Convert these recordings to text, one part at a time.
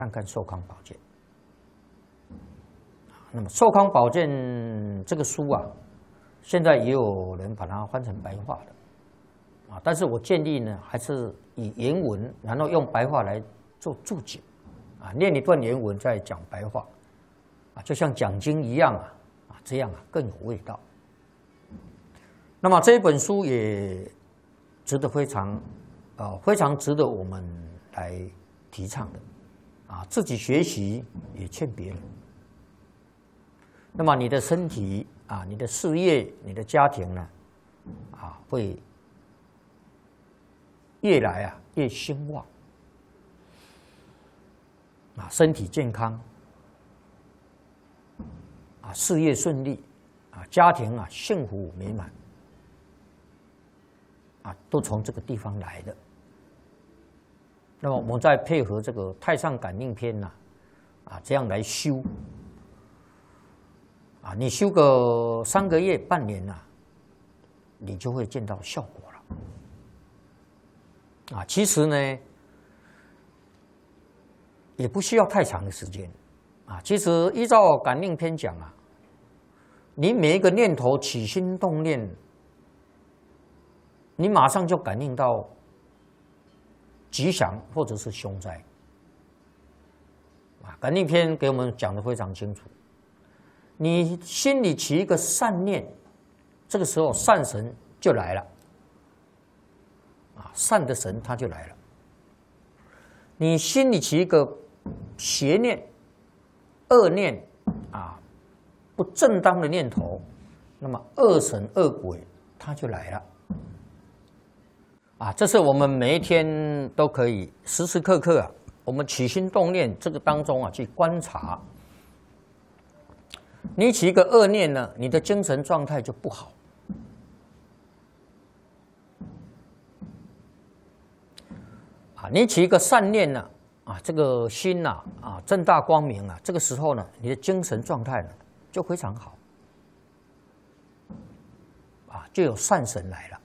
看看寿康宝鉴。那么《寿康宝鉴》这个书啊，现在也有人把它翻成白话的，但是我建议呢，还是以原文，然后用白话来做注解，念一段原文再讲白话，就像讲经一样这样更有味道。那么这一本书也值得非常值得我们来提倡的，自己学习也劝别人。那么你的身体你的事业、你的家庭呢，会越来越兴旺，身体健康，事业顺利，家庭幸福美满，都从这个地方来的。那么我们再配合这个《太上感应篇》这样来修。你修个3个月、半年你就会见到效果了。其实呢，也不需要太长的时间。其实依照《感应篇》讲你每一个念头起心动念，你马上就感应到吉祥或者是凶灾。《感应篇》给我们讲得非常清楚。你心里起一个善念，这个时候善神就来了，善的神他就来了。你心里起一个邪念、恶念不正当的念头，那么恶神恶鬼他就来了。这是我们每一天都可以时时刻刻我们起心动念这个当中去观察。你起一个恶念呢，你的精神状态就不好。你起一个善念呢，这个心正大光明这个时候呢，你的精神状态呢就非常好，就有善神来了，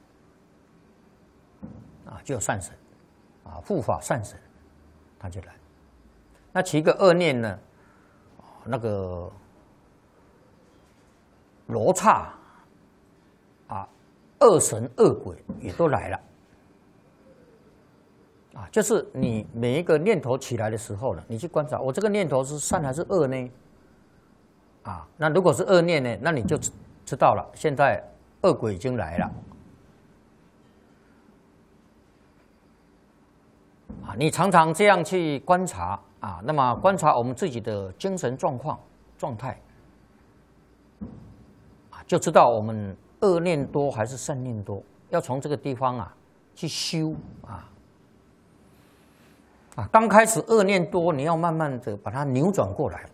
就有善神，护法善神，他就来。那起一个恶念呢，那个罗刹恶神恶鬼也都来了。就是你每一个念头起来的时候呢，你去观察，我这个念头是善还是恶呢？那如果是恶念呢，那你就知道了，现在恶鬼已经来了。你常常这样去观察那么观察我们自己的精神状态，就知道我们恶念多还是善念多，要从这个地方去修刚开始恶念多，你要慢慢的把它扭转过来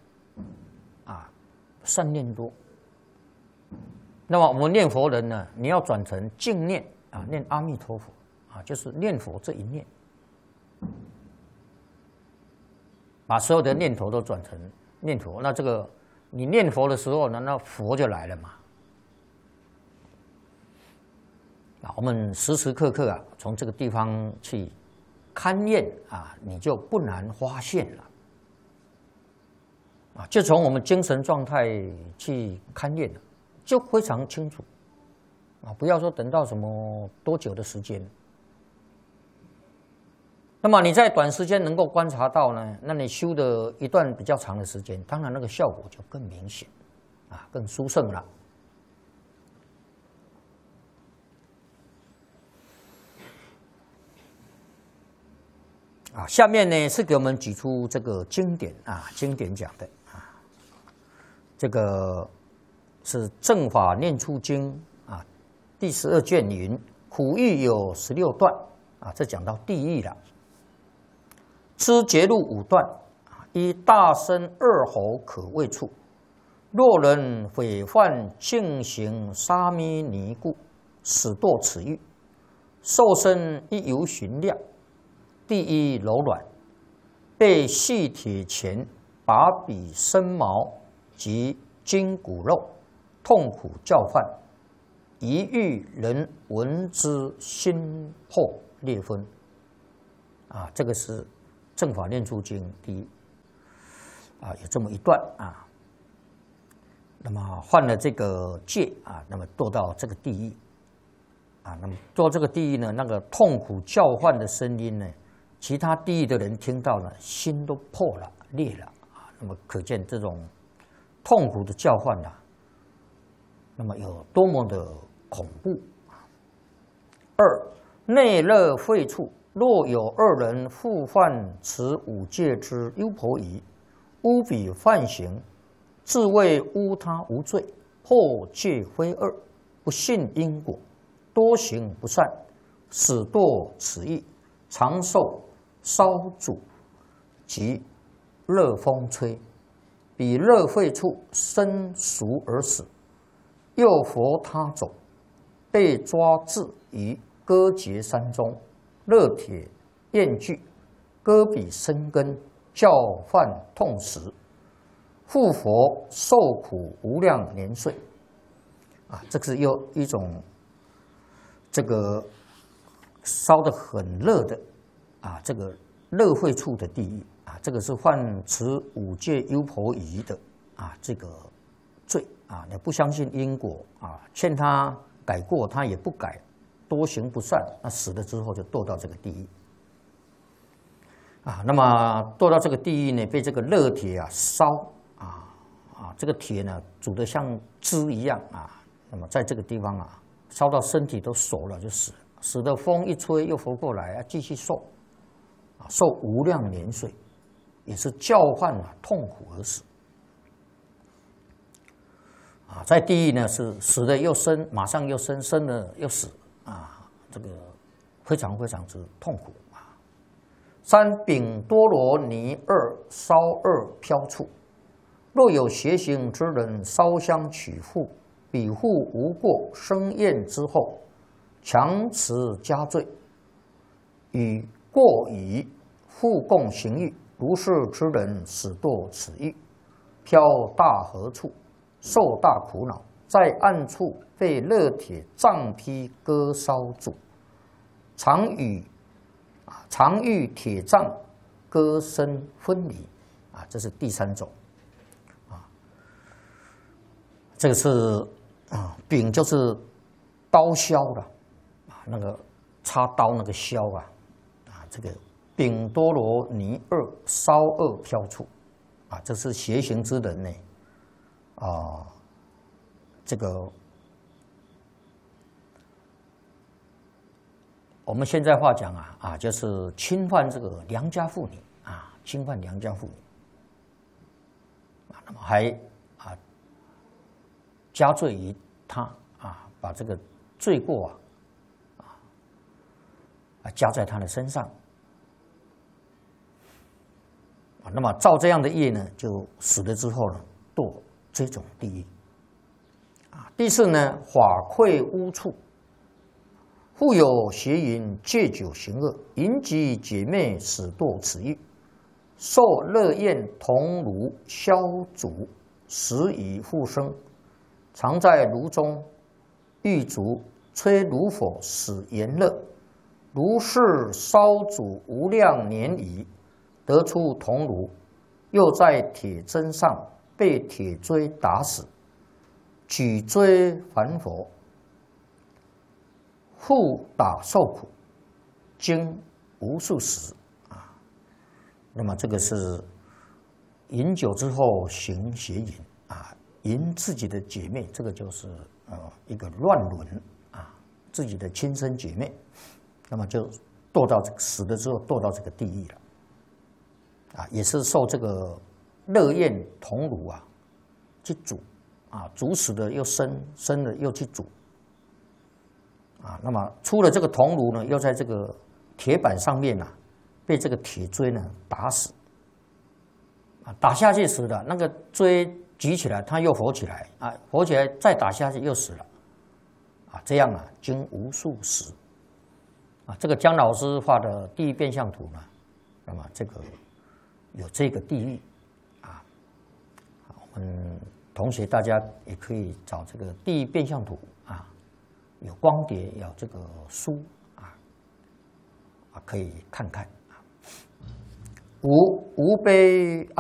善念多。那么我们念佛人呢，你要转成净念念阿弥陀佛就是念佛这一念，把所有的念头都转成念佛。那这个你念佛的时候呢，那佛就来了嘛。我们时时刻刻从这个地方去勘验你就不难发现了就从我们精神状态去勘验就非常清楚不要说等到什么多久的时间。那么你在短时间能够观察到呢，那你修的一段比较长的时间，当然那个效果就更明显更殊胜了。下面呢是给我们举出这个经典经典讲的这个是《正法念处经》第12卷云：苦欲有16段这讲到地狱了。知节路5段，依大身2喉可畏处，若人毁犯净行沙弥尼故，使堕此狱。受身亦由寻量，第一柔软，被细铁钳拔彼身毛及筋骨肉，痛苦叫唤，一遇人闻之心破裂分。这个是《正法念处经》第有这么一段啊。那么犯了这个戒啊，那么堕到这个地狱啊，那么堕这个地狱呢，那个痛苦叫唤的声音呢，其他地狱的人听到了，心都破了裂了啊。那么可见这种痛苦的叫唤啊，那么有多么的恐怖啊。二，内乐秽处，若有二人互犯此五戒之优婆夷，污彼犯行，自谓污他无罪，破戒非二，不信因果，多行不善，使堕此狱，常受烧煮及热风吹，彼热秽处生熟而死，又佛他走，被抓至于割截山中，热铁焰炬，割彼生根，叫唤痛死，复佛受苦无量年岁。啊，这是又一种这个烧得很热的啊，这个热秽处的地狱啊，这个是犯持五戒优婆夷的啊，这个罪啊，你不相信因果啊，劝他改过他也不改，多行不善，那死了之后就堕到这个地狱啊。那么堕到这个地狱呢，被这个热铁啊烧啊，这个铁呢煮得像汁一样啊，那么在这个地方啊，烧到身体都熟了就死了，死的风一吹又活过来啊，继续受啊，受无量年岁，也是叫唤啊痛苦而死啊。在地狱呢是死了又生，马上又生，生了又死啊，这个非常非常之痛苦啊。三，丙多罗尼二烧二飘处，若有邪行之人烧香取护，彼护无过生厌之后，强持加罪，与过以互共行欲，如是之人死堕此狱，飘大河处，受大苦恼，在暗处被热铁杖劈割烧煮，常遇铁杖割身分离啊，这是第三种啊。这个是啊，丙就是刀削了啊，那个插刀那个削啊，这个丙多罗尼二烧二飘处啊，这是邪行之人呢啊，这个我们现在话讲啊，就是侵犯这个良家妇女啊，侵犯良家妇女啊，那么还加罪于他啊，把这个罪过加在他的身上啊，那么造这样的业呢，就死了之后呢，堕这种地狱啊。第四呢，法溃污处，复有邪淫戒酒行恶，淫及姐妹死堕此狱，受热焰铜炉烧煮，食以复生，常在炉中狱卒吹炉火使炎热，如是烧煮无量年矣，得出铜炉，又在铁砧上被铁锥打死，举锥还佛，互打受苦，经无数时啊。那么这个是饮酒之后行邪淫啊，淫自己的姐妹，这个就是一个乱伦啊，自己的亲生姐妹，那么就堕到死了之后堕到这个地狱了啊，也是受这个热焰铜炉啊去煮啊，煮死的又生，生了又去煮啊，那么出了这个铜炉呢，又在这个铁板上面被这个铁锥呢打死啊，打下去死了，那个锥举起来，他又活起来啊，活起来再打下去又死了啊，这样经无数时啊。这个姜老师画的地狱变相图呢，那么这个有这个地狱啊，我们同学大家也可以找这个地狱变相图啊，有光碟，有这个书可以看看啊。无悲